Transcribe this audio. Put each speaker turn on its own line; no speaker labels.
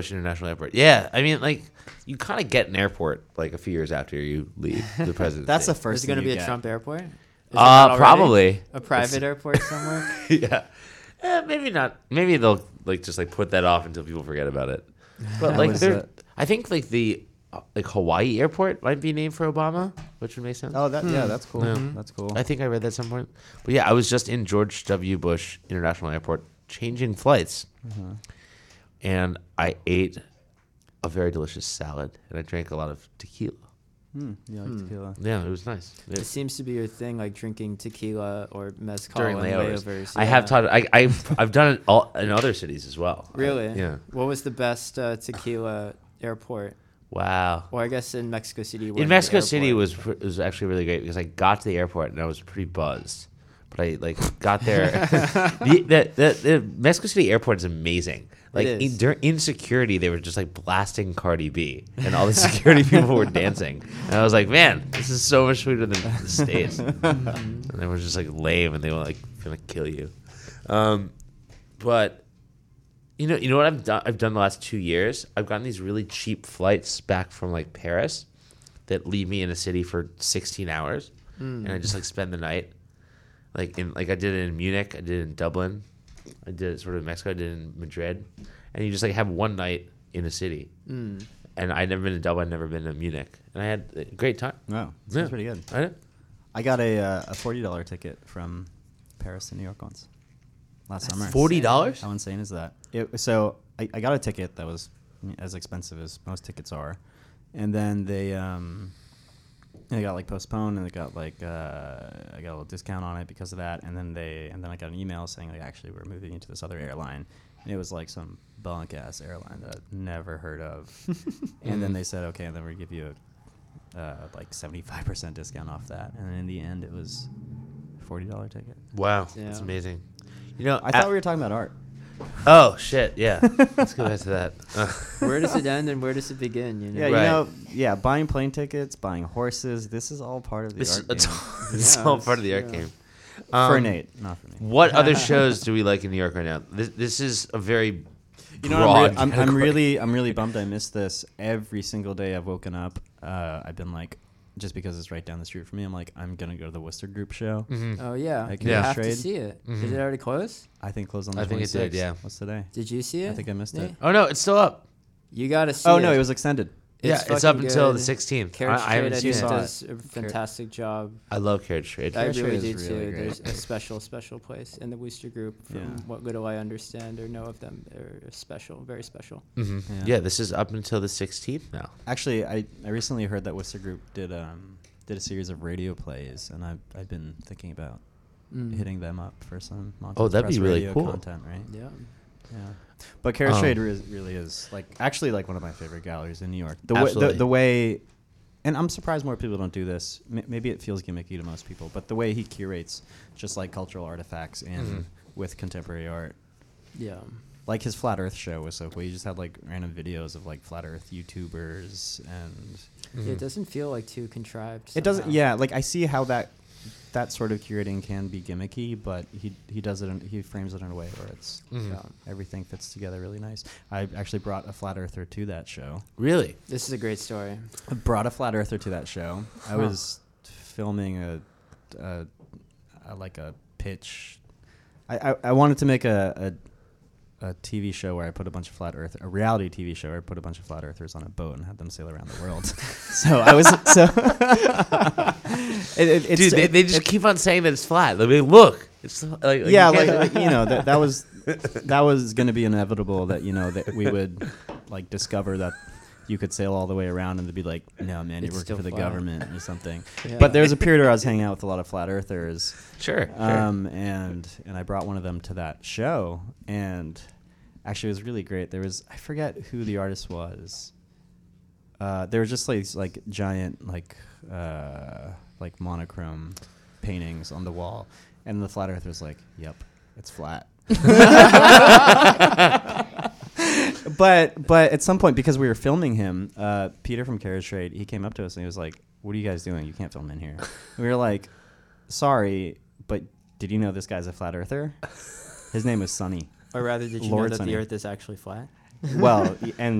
International Airport. Yeah, I mean, like, you kind of get an airport like a few years after you leave the presidency.
That's the
Is
first
it going to
thing
be
you
a
get.
Trump airport? Is it not already?
Probably.
A private airport somewhere?
Yeah. Maybe not. Maybe they'll like just like put that off until people forget about it. But like, I think like the like Hawaii airport might be named for Obama, which would make sense.
Oh, that's cool.
Yeah.
That's cool.
I think I read that at some point. But yeah, I was just in George W. Bush International Airport changing flights, and I ate a very delicious salad, and I drank a lot of tequila.
You like tequila?
Yeah, it was nice.
It seems to be your thing, like drinking tequila or mezcal
During
and
layovers.
layovers.
I have taught. I've done it all in other cities as well.
Really?
Yeah.
What was the best tequila airport?
Wow.
Or I guess in Mexico City. you were
In
the
Mexico City
airport.
was actually really great because I got to the airport and I was pretty buzzed, but I like got there. the Mexico City airport is amazing. Like
It is.
in security, they were just like blasting Cardi B, and all the security people were dancing. And I was like, man, this is so much sweeter than the States. And they were just like lame, and they were like gonna kill you. But you know what I've done the last 2 years. I've gotten these really cheap flights back from like Paris that leave me in a city for 16 hours, and I just like spend the night. I did it in Munich, I did it in Dublin, I did it sort of in Mexico, I did it in Madrid, and you just like have one night in a city. And I'd never been to Dublin, I'd never been to Munich, and I had a great time.
Wow,
Yeah.
sounds pretty good.
I did.
I got a $40 ticket from Paris to New York once last summer.
$40?
How insane is that? So I got a ticket that was as expensive as most tickets are, and then they got like postponed, and they got like I got a little discount on it because of that, and then I got an email saying like actually we're moving into this other airline, and it was like some bunk ass airline that I'd never heard of, and then they said okay, and then we give you a like 75% discount off that, and then in the end it was $40 ticket.
Wow,
Yeah.
that's amazing. You know,
I thought we were talking about art.
Oh shit! Yeah, let's go back to that.
Where does it end and where does it begin? You know?
Yeah,
Right.
buying plane tickets, buying horses. This is all part of the art game.
It's
Yeah,
all
it's
part of the art
true.
game.
For Nate, not for me.
What other shows do we like in New York right now? This is a very
You know,
broad
I'm
category.
really bummed I missed this. Every single day I've woken up, I've been like, just because it's right down the street from me, I'm like, I'm gonna go to the Worcester Group show.
Oh, yeah.
Like,
You
yeah.
have to
Trade.
see it. Is it already closed?
I think closed on the
I think it
26th.
did, yeah.
What's today?
Did you see it?
I think I missed it.
Nate?
Oh no, it's still up.
You got to see
Oh
it.
no, it was extended.
Yeah, it's up
fucking
until the
good.
16th.
Carriage
I haven't
Trade,
seen
think,
it.
does a fantastic job.
I love Carriage Trade.
I
Carriage
really
Trade
do
is
too.
really great.
There's a special place in the Worcester Group. From
Yeah.
what little I understand or know of them, they're special, very special.
Yeah, this is up until the 16th now.
Actually, I recently heard that Worcester Group did a series of radio plays, and I've been thinking about hitting them up for some Monsters
Oh, that'd be
Press
really
radio
cool.
content, right?
Yeah.
Yeah, but Carriage Trade really is like actually like one of my favorite galleries in New York.
Absolutely.
The way, and I'm surprised more people don't do this. Maybe it feels gimmicky to most people, but the way he curates just like cultural artifacts in with contemporary art,
Yeah.
like his Flat Earth show was so cool. He just had like random videos of like Flat Earth YouTubers, and
Yeah, it doesn't feel like too contrived.
it doesn't.
somehow.
Yeah, like I see how that sort of curating can be gimmicky, but he does it. He frames it in a way where it's everything fits together really nice. I actually brought a flat earther to that show.
Really?
This is a great story.
I brought a flat earther to that show. I was filming a pitch. I wanted to make a TV show where I put a reality TV show where I put a bunch of flat earthers on a boat and had them sail around the world.
Dude, they just keep on saying that it's flat. I mean, look, it's like
yeah,
you can't-
like you know that was going to be inevitable that that we would like discover that you could sail all the way around and to be like, no man, you're
It's
working
still
for the
flat.
government or something.
Yeah.
But there was a period where I was hanging out with a lot of flat earthers.
Sure.
And I brought one of them to that show, and actually it was really great. I forget who the artist was. There were just like giant like monochrome paintings on the wall, and the flat earther was like, "Yep, it's flat." But at some point, because we were filming him, Peter from Carriage Trade, he came up to us and he was like, "What are you guys doing? You can't film in here." And we were like, "Sorry, but did you know this guy's a flat earther? His name is Sonny."
Or rather, did you
Lord
know that
Sonny.
the Earth is actually flat?
Well, and